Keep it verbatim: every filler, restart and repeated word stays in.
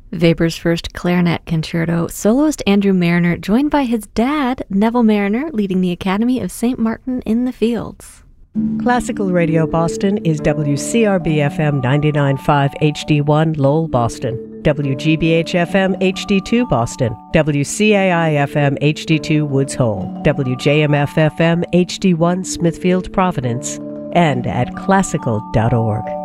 Weber's first clarinet concerto, soloist Andrew Marriner, joined by his dad, Neville Marriner, leading the Academy of Saint Martin in the Fields. Classical Radio Boston is W C R B F M ninety-nine point five H D one Lowell, Boston, W G B H F M H D two Boston, W C A I F M H D two Woods Hole, W J M F F M H D one Smithfield, Providence, and at classical dot org.